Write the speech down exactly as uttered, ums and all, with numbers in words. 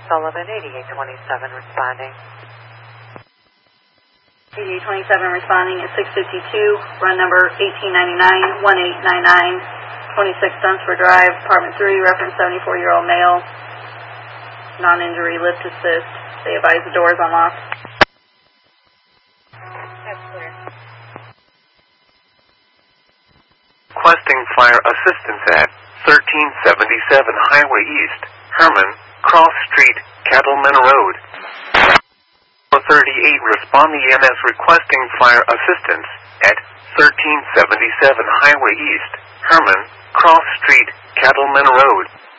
Sullivan, eighty-eight twenty-seven responding. eighty-eight twenty-seven responding at six fifty-two, run number eighteen ninety-nine, one eight nine nine, twenty-six Dunsford Drive, apartment three, reference seventy-four-year-old male, non-injury, lift assist. They advise the door is unlocked. That's clear. Requesting fire assistance at thirteen seventy-seven Highway East, Herman, Cross Street, Cattleman Road. thirty-eight respond the E M S requesting fire assistance at thirteen seventy-seven Highway East, Herman, Cross Street, Cattleman Road.